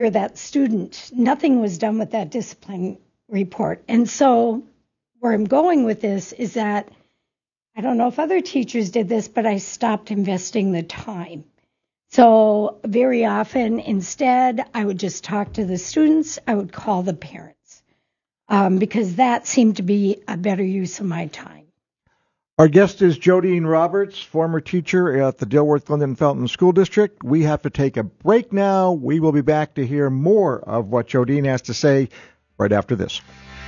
or that student. Nothing was done with that discipline report. And so where I'm going with this is that I don't know if other teachers did this, but I stopped investing the time. So very often, instead, I would just talk to the students. I would call the parents because that seemed to be a better use of my time. Our guest is Jodine Roberts, former teacher at the Dilworth Glendon Felton School District. We have to take a break now. We will be back to hear more of what Jodine has to say right after this.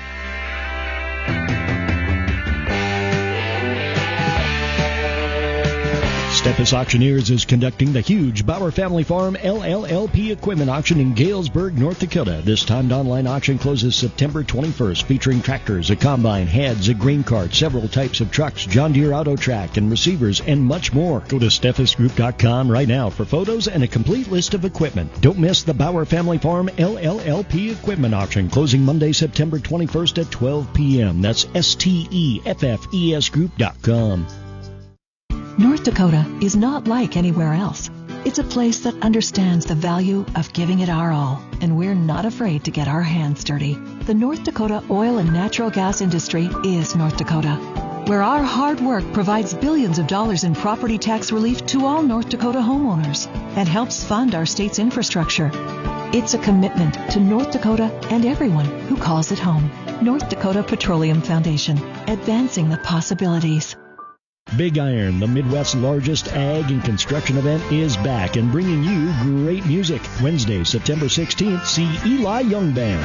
Steffes Auctioneers is conducting the huge Bauer Family Farm LLLP Equipment Auction in Galesburg, North Dakota. This timed online auction closes September 21st, featuring tractors, a combine, heads, a grain cart, several types of trucks, John Deere Auto Track, and receivers, and much more. Go to SteffesGroup.com right now for photos and a complete list of equipment. Don't miss the Bauer Family Farm LLLP Equipment Auction, closing Monday, September 21st at 12 p.m. That's STEFFES Group.com. North Dakota is not like anywhere else. It's a place that understands the value of giving it our all, and we're not afraid to get our hands dirty. The North Dakota oil and natural gas industry is North Dakota, where our hard work provides billions of dollars in property tax relief to all North Dakota homeowners and helps fund our state's infrastructure. It's a commitment to North Dakota and everyone who calls it home. North Dakota Petroleum Foundation, advancing the possibilities. Big Iron, the Midwest's largest ag and construction event, is back and bringing you great music. Wednesday, September 16th, see Eli Young Band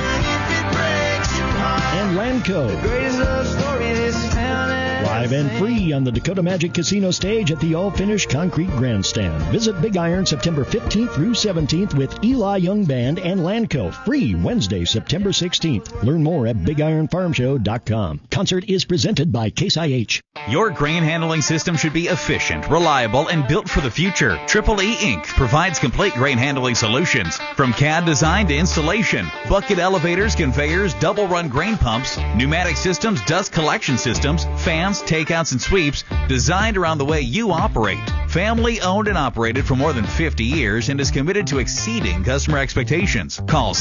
and Lanco. Live and free on the Dakota Magic Casino stage at the all-finished concrete grandstand. Visit Big Iron September 15th through 17th with Eli Young Band and Lanco. Free Wednesday, September 16th. Learn more at BigIronFarmShow.com. Concert is presented by Case IH. Your grain handling system should be efficient, reliable, and built for the future. Triple E Inc. provides complete grain handling solutions, from CAD design to installation, bucket elevators, conveyors, double-run grain pumps, pneumatic systems, dust collection systems, fans, takeouts, and sweeps, designed around the way you operate. Family owned and operated for more than 50 years and is committed to exceeding customer expectations. Call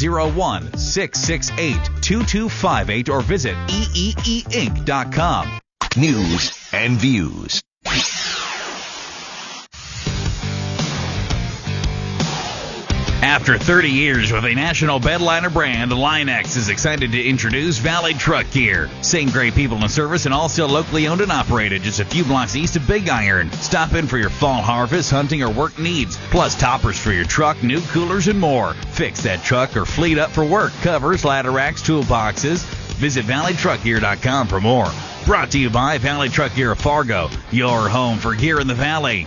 701-668-2258 or visit eeeinc.com. News and views. After 30 years with a national bedliner brand, Line-X is excited to introduce Valley Truck Gear. Same great people in service and all still locally owned and operated, just a few blocks east of Big Iron. Stop in for your fall harvest, hunting, or work needs, plus toppers for your truck, new coolers, and more. Fix that truck or fleet up for work, covers, ladder racks, toolboxes. Visit ValleyTruckGear.com for more. Brought to you by Valley Truck Gear of Fargo, your home for gear in the Valley.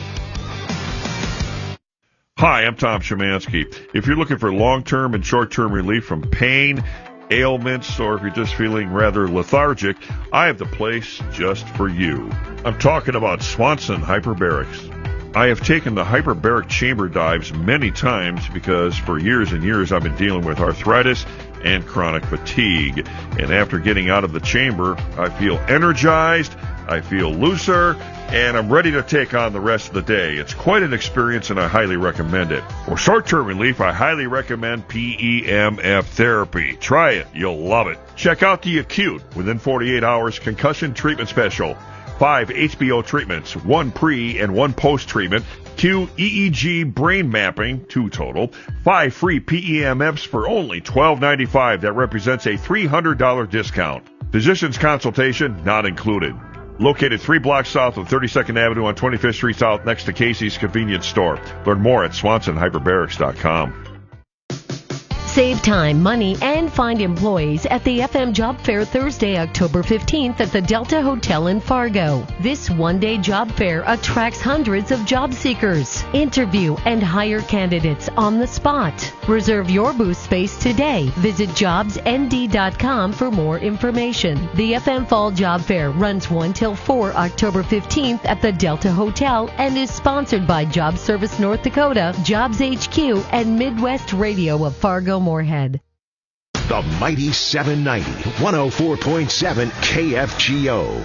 Hi, I'm Tom Szymanski. If you're looking for long-term and short-term relief from pain, ailments, or if you're just feeling rather lethargic, I have the place just for you. I'm talking about Swanson Hyperbarics. I have taken the hyperbaric chamber dives many times because for years and years I've been dealing with arthritis and chronic fatigue. And after getting out of the chamber, I feel energized, I feel looser, and I'm ready to take on the rest of the day. It's quite an experience, and I highly recommend it. For short-term relief, I highly recommend PEMF therapy. Try it. You'll love it. Check out the Acute Within 48 Hours Concussion Treatment Special. 5 HBO treatments, 1 pre and 1 post treatment. QEEG brain mapping, 2 total. 5 free PEMFs for only $12.95. That represents a $300 discount. Physician's consultation not included. Located 3 blocks south of 32nd Avenue on 25th Street South next to Casey's Convenience Store. Learn more at SwansonHyperbarics.com. Save time, money, and find employees at the FM Job Fair Thursday, October 15th at the Delta Hotel in Fargo. This one-day job fair attracts hundreds of job seekers. Interview and hire candidates on the spot. Reserve your booth space today. Visit jobsnd.com for more information. The FM Fall Job Fair runs 1 till 4 October 15th at the Delta Hotel and is sponsored by Job Service North Dakota, Jobs HQ, and Midwest Radio of Fargo Moorhead. The Mighty 790, 104.7 KFGO.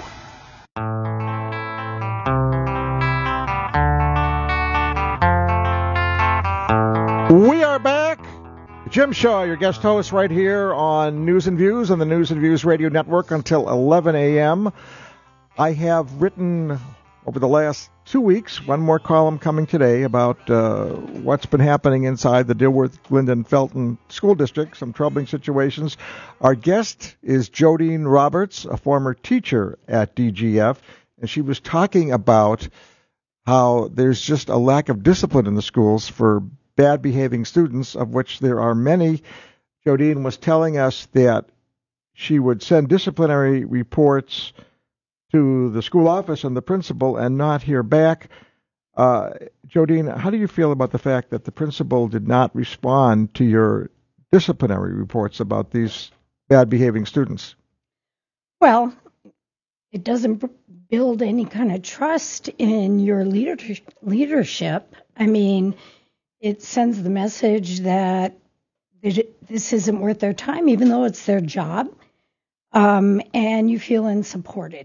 We are back. Jim Shaw, your guest host right here on News and Views on the News and Views Radio Network until 11 a.m. I have written over the last 2 weeks, one more column coming today about what's been happening inside the Dilworth, Glendon, Felton School District, some troubling situations. Our guest is Jodine Roberts, a former teacher at DGF, and she was talking about how there's just a lack of discipline in the schools for bad behaving students, of which there are many. Jodine was telling us that she would send disciplinary reports to the school office and the principal and not hear back. Jodine, how do you feel about the fact that the principal did not respond to your disciplinary reports about these bad behaving students? Well, it doesn't build any kind of trust in your leadership. I mean, it sends the message that this isn't worth their time, even though it's their job, and you feel unsupported.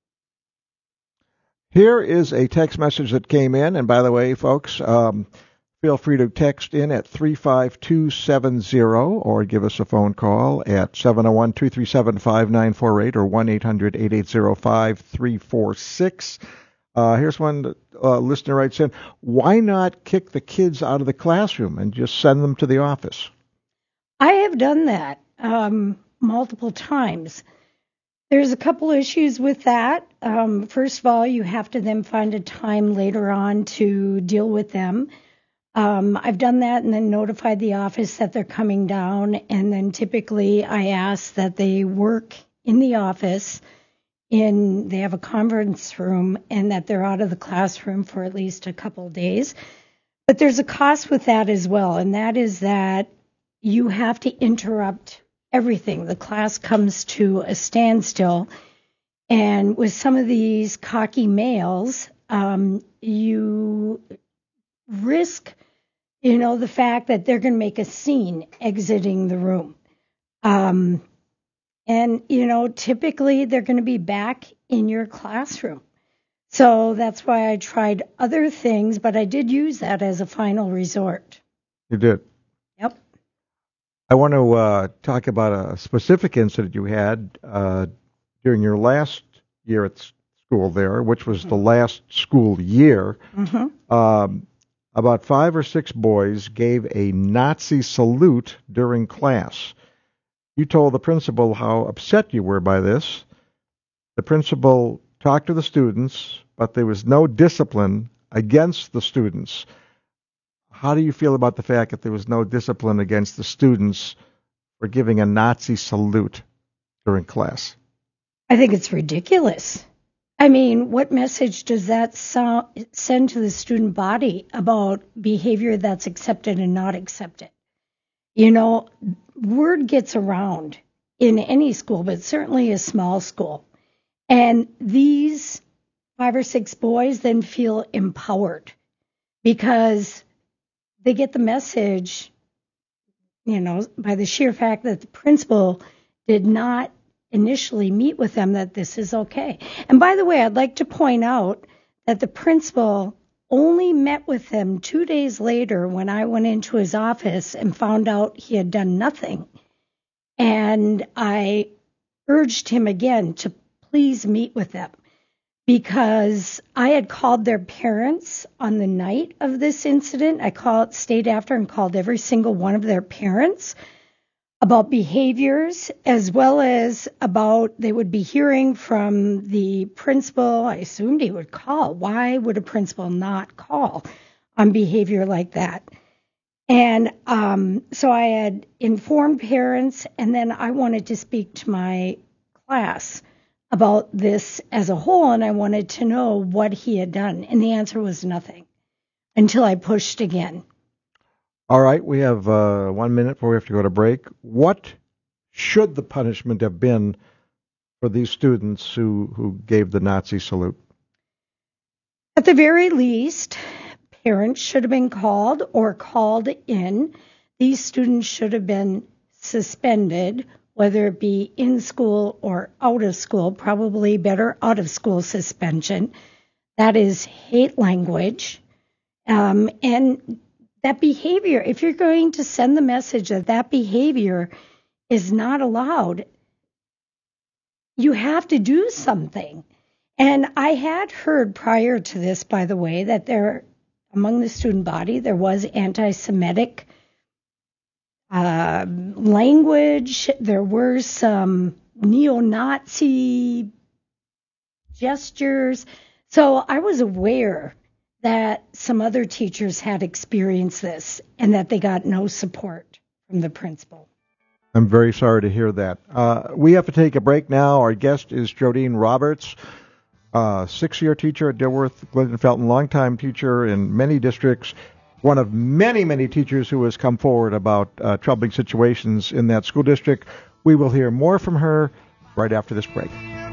Here is a text message that came in, and by the way, folks, feel free to text in at 35270 or give us a phone call at 701-237-5948 or 1-800-880-5346. Here's one listener writes in, why not kick the kids out of the classroom and just send them to the office? I have done that multiple times. There's a couple issues with that. First of all, you have to then find a time later on to deal with them. I've done that and then notified the office that they're coming down, and then typically I ask that they work in the office. They have a conference room, and that they're out of the classroom for at least a couple of days. But there's a cost with that as well, and that is that you have to interrupt everything. The class comes to a standstill, and with some of these cocky males, you risk, the fact that they're going to make a scene exiting the room. And, typically they're going to be back in your classroom. So that's why I tried other things, but I did use that as a final resort. You did? Yep. I want to talk about a specific incident you had during your last year at school there, which was the last school year. Mm-hmm. About 5 or 6 boys gave a Nazi salute during class. You told the principal how upset you were by this. The principal talked to the students, but there was no discipline against the students. How do you feel about the fact that there was no discipline against the students for giving a Nazi salute during class? I think it's ridiculous. I mean, what message does that send to the student body about behavior that's accepted and not accepted? Word gets around in any school, but certainly a small school. And these 5 or 6 boys then feel empowered because they get the message, by the sheer fact that the principal did not initially meet with them, that this is okay. And by the way, I'd like to point out that the principal only met with them 2 days later when I went into his office and found out he had done nothing. And I urged him again to please meet with them because I had called their parents on the night of this incident. I stayed after and called every single one of their parents about behaviors, as well as about they would be hearing from the principal. I assumed he would call. Why would a principal not call on behavior like that? And so I had informed parents, and then I wanted to speak to my class about this as a whole, and I wanted to know what he had done. And the answer was nothing until I pushed again. All right, we have 1 minute before we have to go to break. What should the punishment have been for these students who gave the Nazi salute? At the very least, parents should have been called or called in. These students should have been suspended, whether it be in school or out of school, probably better out of school suspension. That is hate language. And that behavior, if you're going to send the message that behavior is not allowed, you have to do something. And I had heard prior to this, by the way, that among the student body, there was anti-Semitic language. There were some neo-Nazi gestures. So I was aware that some other teachers had experienced this and that they got no support from the principal. I'm very sorry to hear that. We have to take a break now. Our guest is Jodine Roberts, 6-year teacher at Dilworth Glendon Felton, longtime teacher in many districts, one of many, many teachers who has come forward about troubling situations in that school district. We will hear more from her right after this break.